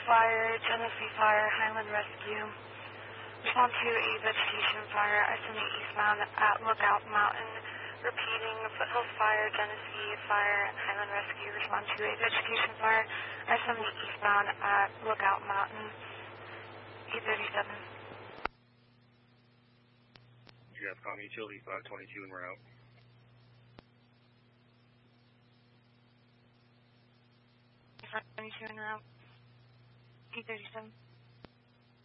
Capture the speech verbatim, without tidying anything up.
Fire, Genesee Fire, Highland Rescue. Respond to a vegetation fire, I seventy eastbound at Lookout Mountain. Repeating, Foothills Fire, Genesee Fire, and Highland Rescue. Respond to a vegetation fire, I seventy eastbound at Lookout Mountain. eight thirty-seven. You have Comm Utility five twenty-two and we're out. five twenty-two and we're out. eight thirty-seven.